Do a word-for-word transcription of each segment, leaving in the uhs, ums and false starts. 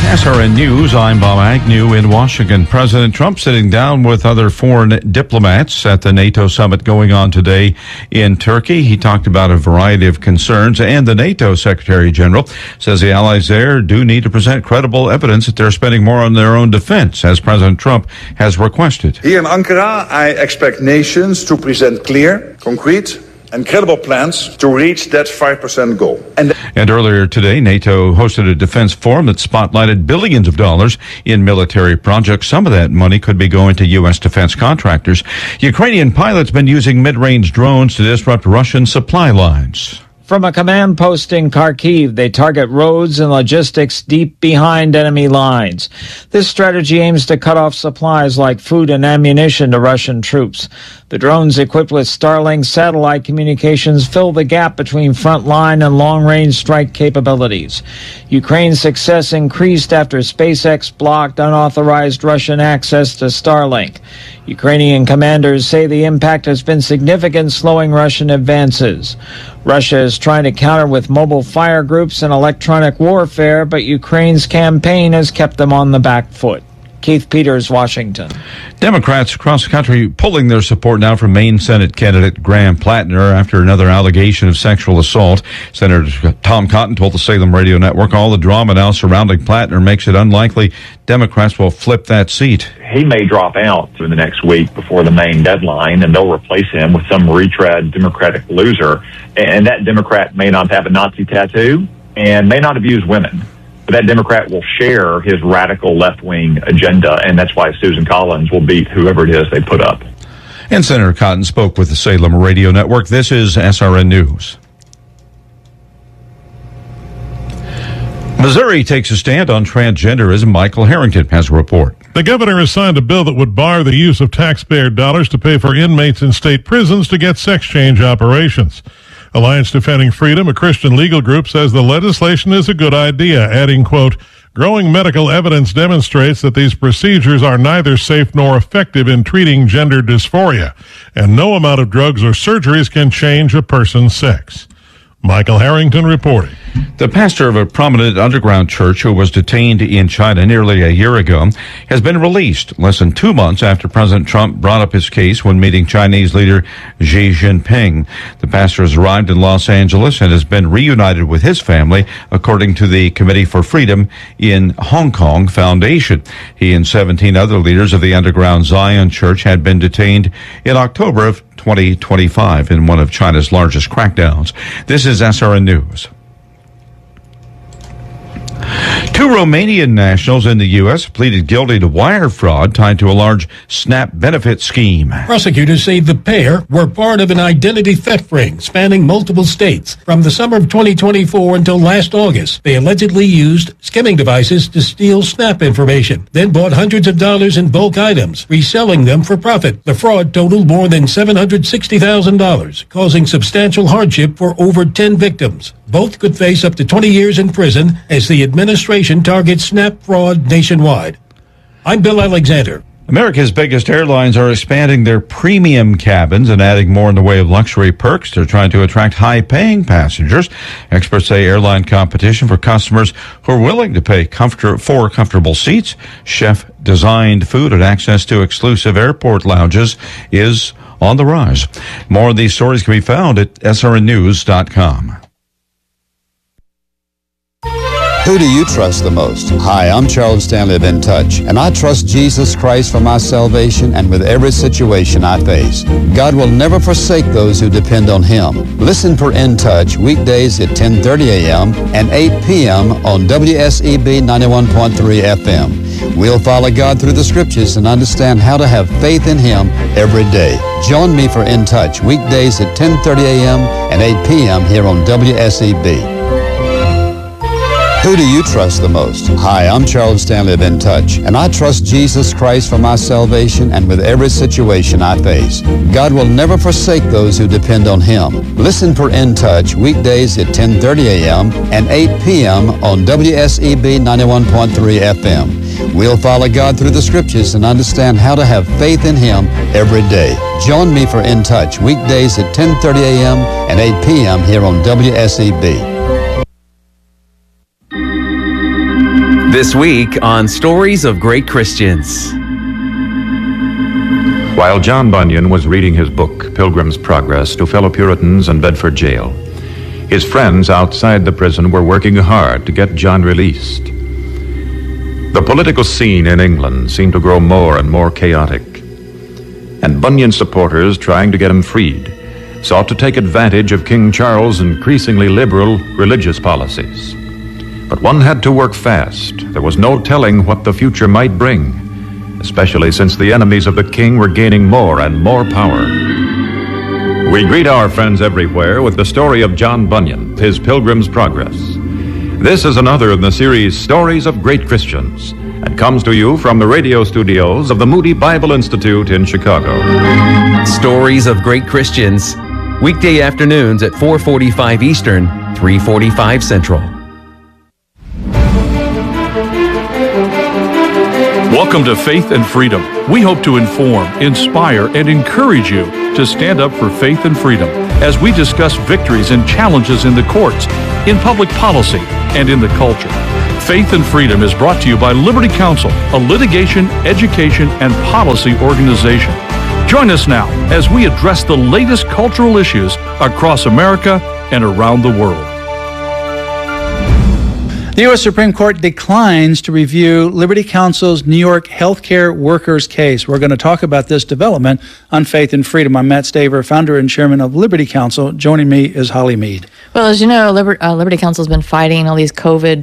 S R N News, I'm Bob Agnew in Washington. President Trump sitting down with other foreign diplomats at the NATO summit going on today in Turkey. He talked about a variety of concerns, and the NATO Secretary General says the allies there do need to present credible evidence that they're spending more on their own defense, as President Trump has requested. Here in Ankara, I expect nations to present clear, concrete, and credible plans to reach that five percent goal. And, and earlier today, NATO hosted a defense forum that spotlighted billions of dollars in military projects. Some of that money could be going to U S defense contractors. Ukrainian pilots been using mid-range drones to disrupt Russian supply lines. From a command post in Kharkiv, they target roads and logistics deep behind enemy lines. This strategy aims to cut off supplies like food and ammunition to Russian troops. The drones equipped with Starlink satellite communications fill the gap between frontline and long-range strike capabilities. Ukraine's success increased after SpaceX blocked unauthorized Russian access to Starlink. Ukrainian commanders say the impact has been significant, slowing Russian advances. Russia is trying to counter with mobile fire groups and electronic warfare, but Ukraine's campaign has kept them on the back foot. Keith Peters, Washington. Democrats across the country pulling their support now from Maine Senate candidate Graham Plattner after another allegation of sexual assault. Senator Tom Cotton told the Salem Radio Network all the drama now surrounding Plattner makes it unlikely Democrats will flip that seat. He may drop out in the next week before the Maine deadline, and they'll replace him with some retread Democratic loser. And that Democrat may not have a Nazi tattoo and may not abuse women. But that Democrat will share his radical left-wing agenda, and that's why Susan Collins will beat whoever it is they put up. And Senator Cotton spoke with the Salem Radio Network. This is S R N News. Missouri takes a stand on transgenderism. Michael Harrington has a report. The governor has signed a bill that would bar the use of taxpayer dollars to pay for inmates in state prisons to get sex change operations. Alliance Defending Freedom, a Christian legal group, says the legislation is a good idea, adding, quote, growing medical evidence demonstrates that these procedures are neither safe nor effective in treating gender dysphoria, and no amount of drugs or surgeries can change a person's sex. Michael Harrington reporting. The pastor of a prominent underground church who was detained in China nearly a year ago has been released less than two months after President Trump brought up his case when meeting Chinese leader Xi Jinping. The pastor has arrived in Los Angeles and has been reunited with his family, according to the Committee for Freedom in Hong Kong Foundation. He and seventeen other leaders of the underground Zion Church had been detained in October of twenty twenty-five in one of China's largest crackdowns. This is S R N News. Two Romanian nationals in the U S pleaded guilty to wire fraud tied to a large SNAP benefit scheme. Prosecutors say the pair were part of an identity theft ring spanning multiple states. From the summer of twenty twenty-four until last August, they allegedly used skimming devices to steal SNAP information, then bought hundreds of dollars in bulk items, reselling them for profit. The fraud totaled more than seven hundred sixty thousand dollars, causing substantial hardship for over ten victims. Both could face up to twenty years in prison as the administration targets SNAP fraud nationwide. I'm Bill Alexander. America's biggest airlines are expanding their premium cabins and adding more in the way of luxury perks. They're trying to attract high-paying passengers. Experts say airline competition for customers who are willing to pay comfort for comfortable seats, chef-designed food, and access to exclusive airport lounges is on the rise. More of these stories can be found at S R N news dot com. Who do you trust the most? Hi, I'm Charles Stanley of In Touch, and I trust Jesus Christ for my salvation and with every situation I face. God will never forsake those who depend on Him. Listen for In Touch weekdays at ten thirty a.m. and eight p.m. on W S E B ninety-one point three F M. We'll follow God through the Scriptures and understand how to have faith in Him every day. Join me for In Touch weekdays at ten thirty a.m. and eight p.m. here on W S E B. Who do you trust the most? Hi, I'm Charles Stanley of In Touch, and I trust Jesus Christ for my salvation and with every situation I face. God will never forsake those who depend on Him. Listen for In Touch weekdays at ten thirty a.m. and eight p.m. on W S E B ninety-one point three F M. We'll follow God through the Scriptures and understand how to have faith in Him every day. Join me for In Touch weekdays at ten thirty a.m. and eight p.m. here on W S E B. This week on Stories of Great Christians. While John Bunyan was reading his book, Pilgrim's Progress, to fellow Puritans in Bedford jail, his friends outside the prison were working hard to get John released. The political scene in England seemed to grow more and more chaotic, and Bunyan supporters, trying to get him freed, sought to take advantage of King Charles' increasingly liberal religious policies. But one had to work fast. There was no telling what the future might bring, especially since the enemies of the king were gaining more and more power. We greet our friends everywhere with the story of John Bunyan, his Pilgrim's Progress. This is another in the series Stories of Great Christians, and comes to you from the radio studios of the Moody Bible Institute in Chicago. Stories of Great Christians, weekday afternoons at four forty-five Eastern, three forty-five Central. Welcome to Faith and Freedom. We hope to inform, inspire, and encourage you to stand up for faith and freedom as we discuss victories and challenges in the courts, in public policy, and in the culture. Faith and Freedom is brought to you by Liberty Counsel, a litigation, education, and policy organization. Join us now as we address the latest cultural issues across America and around the world. The U S Supreme Court declines to review Liberty Counsel's New York healthcare workers case. We're going to talk about this development on Faith and Freedom. I'm Matt Staver, founder and chairman of Liberty Counsel. Joining me is Holly Mead. Well, as you know, Liber- uh, Liberty Counsel has been fighting all these COVID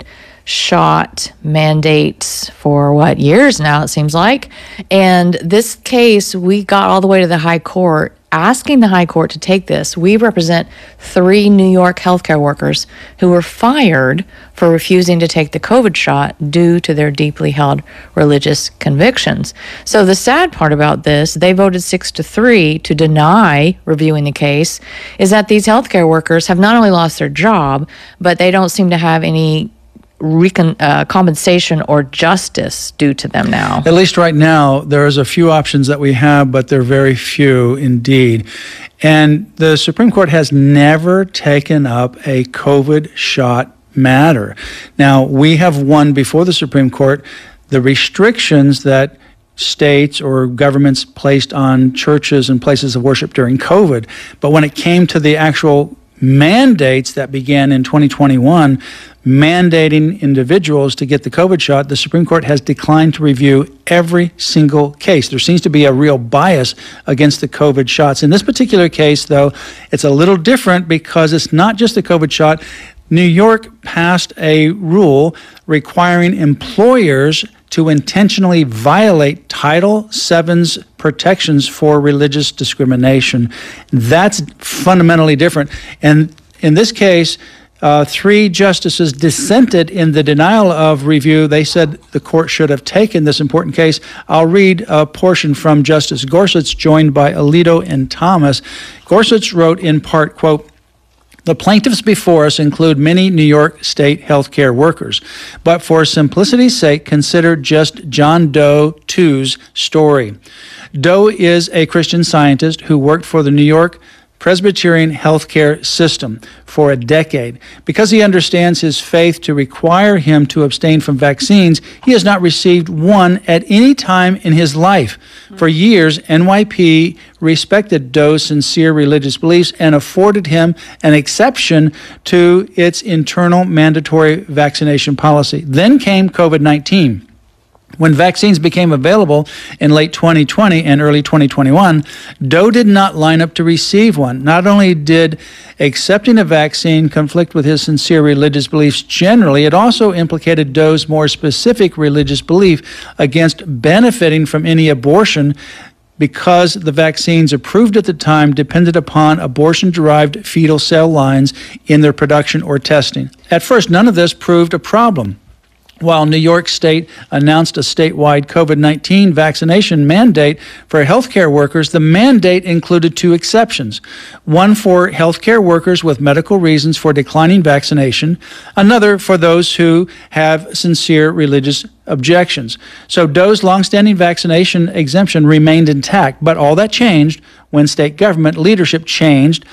shot mandates for, what, years now, it seems like. And this case, we got all the way to the high court, asking the high court to take this. We represent three New York healthcare workers who were fired for refusing to take the COVID shot due to their deeply held religious convictions. So the sad part about this, they voted six to three to deny reviewing the case, is that these healthcare workers have not only lost their job, but they don't seem to have any Recon, uh, compensation or justice due to them now. At least right now, there's a few options that we have, but they're very few indeed. And the Supreme Court has never taken up a COVID shot matter. Now, we have won before the Supreme Court the restrictions that states or governments placed on churches and places of worship during COVID. But when it came to the actual mandates that began in twenty twenty-one, mandating individuals to get the COVID shot, the Supreme Court has declined to review every single case. There seems to be a real bias against the COVID shots. In this particular case, though, it's a little different because it's not just the COVID shot. New York passed a rule requiring employers to intentionally violate Title seven's protections for religious discrimination. That's fundamentally different. And in this case, uh, three justices dissented in the denial of review. They said the court should have taken this important case. I'll read a portion from Justice Gorsuch, joined by Alito and Thomas. Gorsuch wrote in part, quote, "The plaintiffs before us include many New York State healthcare workers, but for simplicity's sake, consider just John Doe the Second's story. Doe is a Christian Scientist who worked for the New York Presbyterian healthcare system for a decade. Because he understands his faith to require him to abstain from vaccines, he has not received one at any time in his life. For years, N Y P respected Doe's sincere religious beliefs and afforded him an exception to its internal mandatory vaccination policy. Then came COVID nineteen. When vaccines became available in late twenty twenty and early twenty twenty-one, Doe did not line up to receive one. Not only did accepting a vaccine conflict with his sincere religious beliefs generally, it also implicated Doe's more specific religious belief against benefiting from any abortion because the vaccines approved at the time depended upon abortion-derived fetal cell lines in their production or testing. At first, none of this proved a problem. While New York State announced a statewide COVID nineteen vaccination mandate for healthcare workers, the mandate included two exceptions. One for healthcare workers with medical reasons for declining vaccination, another for those who have sincere religious objections. So Doe's longstanding vaccination exemption remained intact, but all that changed when state government leadership changed,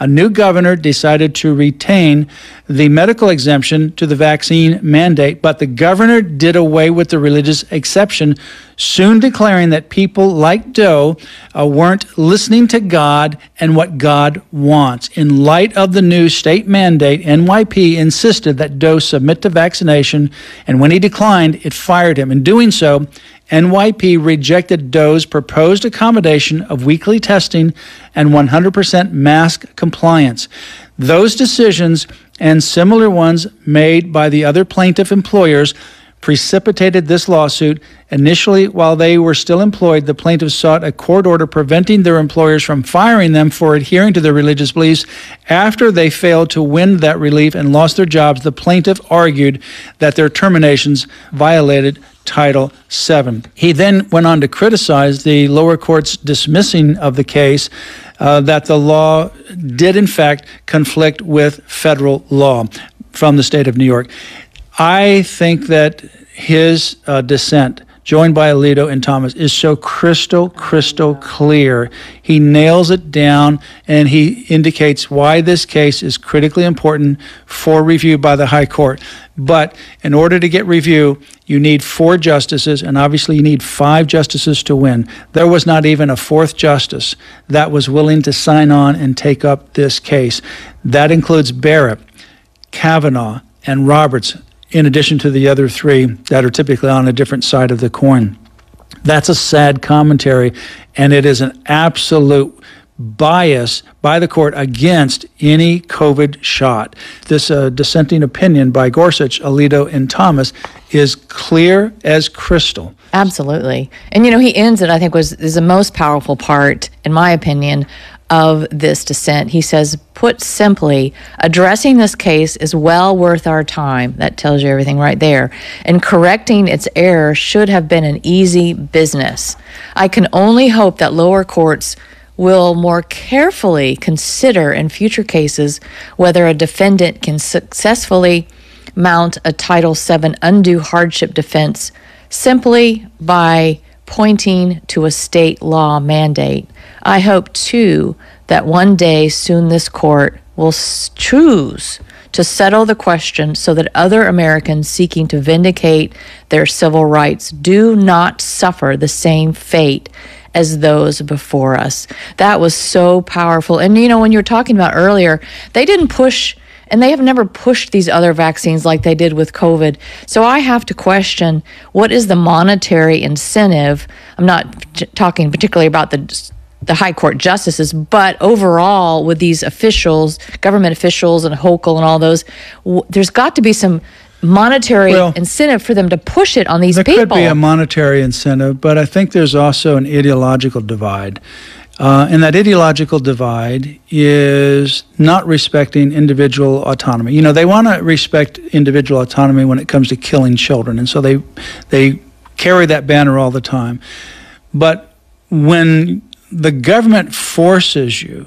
a new governor decided to retain the medical exemption to the vaccine mandate, but the governor did away with the religious exception, soon declaring that people like Doe uh, weren't listening to God and what God wants. In light of the new state mandate, N Y P insisted that Doe submit to vaccination, and when he declined, it fired him. In doing so, N Y P rejected Doe's proposed accommodation of weekly testing and one hundred percent mask compliance. Those decisions and similar ones made by the other plaintiff employers precipitated this lawsuit. Initially, while they were still employed, the plaintiffs sought a court order preventing their employers from firing them for adhering to their religious beliefs. After they failed to win that relief and lost their jobs, the plaintiff argued that their terminations violated Title seven. He then went on to criticize the lower court's dismissing of the case, uh, that the law did in fact conflict with federal law from the state of New York. I think that his uh, dissent, joined by Alito and Thomas, is so crystal, crystal clear. He nails it down, and he indicates why this case is critically important for review by the High Court. But in order to get review, you need four justices, and obviously you need five justices to win. There was not even a fourth justice that was willing to sign on and take up this case. That includes Barrett, Kavanaugh, and Roberts, in addition to the other three that are typically on a different side of the coin. That's a sad commentary, and it is an absolute bias by the court against any COVID shot. This uh, dissenting opinion by Gorsuch, Alito, and Thomas is clear as crystal. Absolutely. And, you know, he ends it, I think, was is the most powerful part, in my opinion, of this dissent. He says, put simply, addressing this case is well worth our time. That tells you everything right there. And correcting its error should have been an easy business. I can only hope that lower courts will more carefully consider in future cases whether a defendant can successfully mount a Title seven undue hardship defense simply by pointing to a state law mandate. I hope, too, that one day soon this court will choose to settle the question so that other Americans seeking to vindicate their civil rights do not suffer the same fate as those before us. That was so powerful. And, you know, when you were talking about earlier, they didn't push, and they have never pushed these other vaccines like they did with COVID. So I have to question, what is the monetary incentive? I'm not j- talking particularly about the the high court justices, but overall with these officials, government officials and Hochul and all those, w- there's got to be some monetary well, incentive for them to push it on these there people. There could be a monetary incentive, but I think there's also an ideological divide. Uh, and that ideological divide is not respecting individual autonomy. You know, they want to respect individual autonomy when it comes to killing children, and so they they carry that banner all the time. But when the government forces you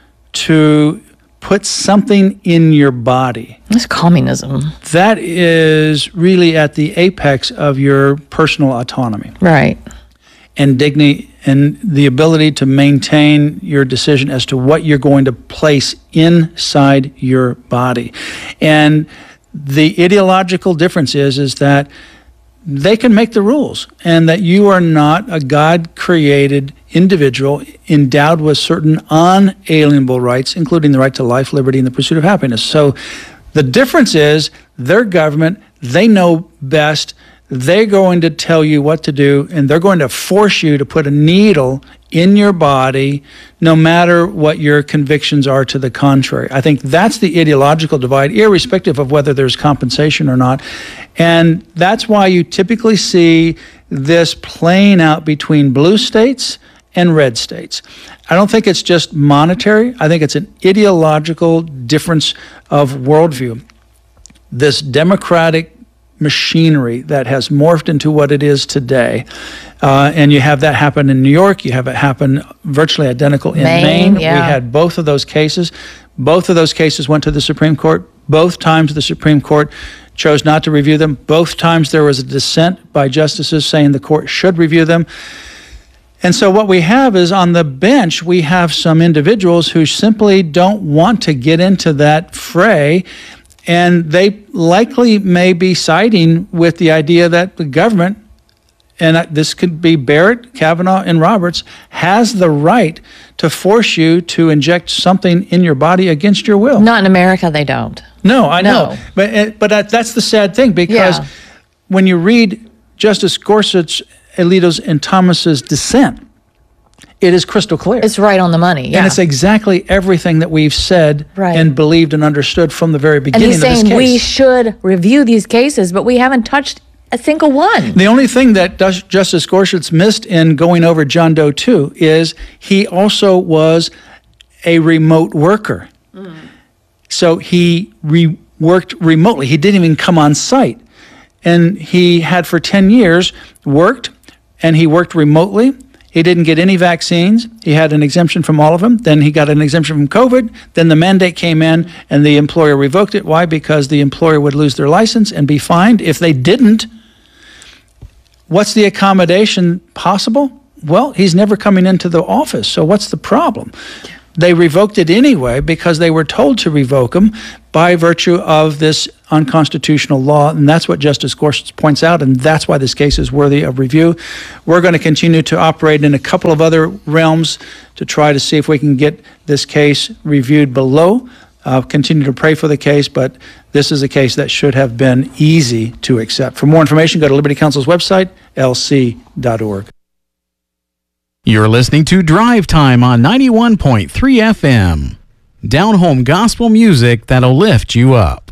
to put something in your body, that's communism. That is really at the apex of your personal autonomy. Right. And dignity and the ability to maintain your decision as to what you're going to place inside your body. And the ideological difference is, is that they can make the rules, and that you are not a God-created individual endowed with certain unalienable rights, including the right to life, liberty, and the pursuit of happiness. So the difference is their government, they know best. They're going to tell you what to do, and they're going to force you to put a needle in your body, no matter what your convictions are to the contrary. I think that's the ideological divide, irrespective of whether there's compensation or not. And that's why you typically see this playing out between blue states and red states. I don't think it's just monetary. I think it's an ideological difference of worldview. This democratic machinery that has morphed into what it is today. Uh, and you have that happen in New York. You have it happen virtually identical in Maine. Maine yeah. We had both of those cases. Both of those cases went to the Supreme Court. Both times the Supreme Court chose not to review them. Both times there was a dissent by justices saying the court should review them. And so what we have is on the bench, we have some individuals who simply don't want to get into that fray, and they likely may be siding with the idea that the government, and this could be Barrett, Kavanaugh, and Roberts, has the right to force you to inject something in your body against your will. Not in America, they don't. No, I No. know. But but that, that's the sad thing, because Yeah. when you read Justice Gorsuch, Alito's, and Thomas's dissent, it is crystal clear. It's right on the money. Yeah. And it's exactly everything that we've said Right. and believed and understood from the very and beginning he's of this saying case. we should review these cases, but we haven't touched a single one. The only thing that Dus- Justice Gorsuch missed in going over John Doe two is he also was a remote worker. Mm. So he re- worked remotely. He didn't even come on site. And he had for ten years worked, and he worked remotely. He didn't get any vaccines. He had an exemption from all of them. Then he got an exemption from COVID. Then the mandate came in, and the employer revoked it. Why? Because the employer would lose their license and be fined. If they didn't, what's the accommodation possible? Well, he's never coming into the office. So what's the problem? They revoked it anyway because they were told to revoke them by virtue of this unconstitutional law. And that's what Justice Gorsuch points out, and that's why this case is worthy of review. We're going to continue to operate in a couple of other realms to try to see if we can get this case reviewed below. Uh, continue to pray for the case, but this is a case that should have been easy to accept. For more information, go to Liberty Counsel's website, L C dot org. You're listening to Drive Time on ninety-one point three F M. Down home gospel music that'll lift you up.